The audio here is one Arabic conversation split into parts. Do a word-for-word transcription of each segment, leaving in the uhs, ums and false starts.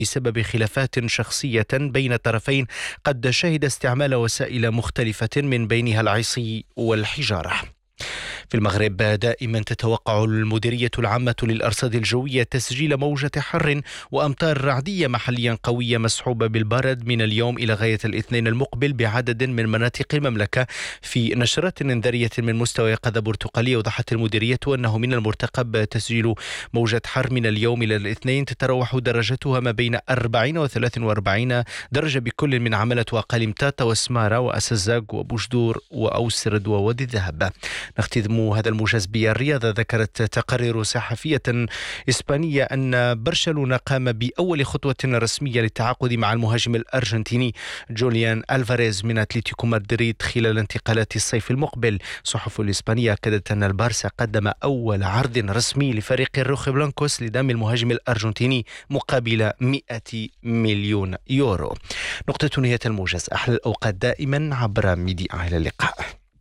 بسبب خلافات شخصية بين الطرفين قد شهد استعمال وسائل مختلفة من بينها العصي والحجارة. في المغرب دائما تتوقع المديرية العامة للأرصاد الجوية تسجيل موجة حر وأمطار رعدية محليا قوية مصحوبة بالبرد من اليوم إلى غاية الاثنين المقبل بعدد من مناطق المملكة. في نشرة إنذارية من مستوى يقظة برتقالية وضحت المديرية أنه من المرتقب تسجيل موجة حر من اليوم إلى الاثنين تتراوح درجتها ما بين أربعين وثلاث وأربعين درجة بكل من عملة وأقاليم تاتا وسمارة وأسزاق وبوجدور وأوسرد ووادي الذهب. نختتم هذا الموجز بالرياضة. ذكرت تقارير صحفية إسبانية أن برشلونة قام بأول خطوة رسمية للتعاقد مع المهاجم الأرجنتيني جوليان ألفاريز من أتلتيكو مدريد خلال انتقالات الصيف المقبل. الصحف الإسبانية أكدت أن البارسا قدم أول عرض رسمي لفريق الروخ بلانكوس لدعم المهاجم الأرجنتيني مقابل مئة مليون يورو. نقطة نهاية الموجز. أحلى الأوقات دائما عبر ميديا. إلى اللقاء.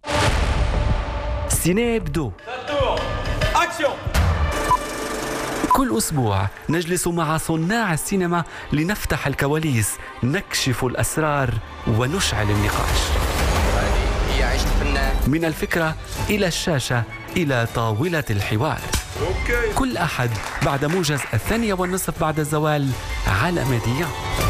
سينابدو كل أسبوع نجلس مع صناع السينما لنفتح الكواليس، نكشف الأسرار ونشعل النقاش. من الفكرة إلى الشاشة إلى طاولة الحوار. كل أحد بعد موجز الثانية والنصف بعد الزوال على ميديا.